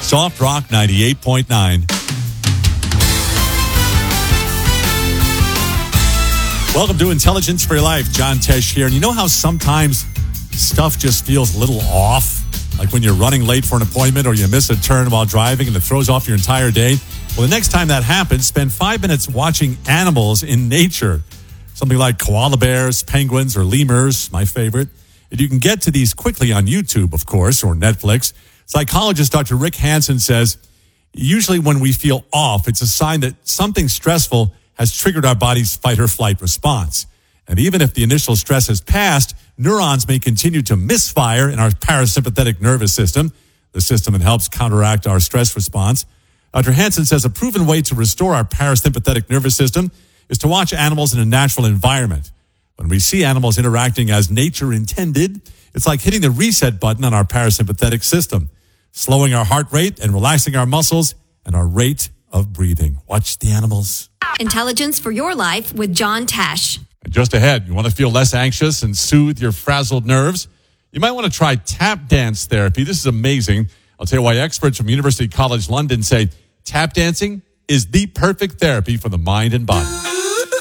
Soft Rock 98.9. Welcome to Intelligence for Your Life. John Tesh here. And you know how sometimes stuff just feels a little off? Like when you're running late for an appointment or you miss a turn while driving and it throws off your entire day? Well, the next time that happens, spend 5 minutes watching animals in nature. Something like koala bears, penguins, or lemurs, my favorite. And you can get to these quickly on YouTube, of course, or Netflix. Psychologist Dr. Rick Hansen says, usually when we feel off, it's a sign that something stressful has triggered our body's fight or flight response. And even if the initial stress has passed, neurons may continue to misfire in our parasympathetic nervous system, the system that helps counteract our stress response. Dr. Hansen says a proven way to restore our parasympathetic nervous system is to watch animals in a natural environment. When we see animals interacting as nature intended, it's like hitting the reset button on our parasympathetic system, slowing our heart rate and relaxing our muscles and our rate of breathing. Watch the animals. Intelligence for Your Life with John Tesh. And just ahead, you want to feel less anxious and soothe your frazzled nerves? You might want to try tap dance therapy. This is amazing. I'll tell you why experts from University College London say tap dancing is the perfect therapy for the mind and body.